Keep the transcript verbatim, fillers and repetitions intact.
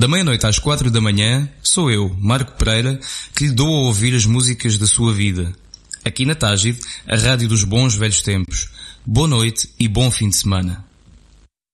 Da meia-noite às quatro da manhã, sou eu, Marco Pereira, que lhe dou a ouvir as músicas da sua vida. Aqui na Tágide, a rádio dos bons velhos tempos. Boa noite e bom fim de semana.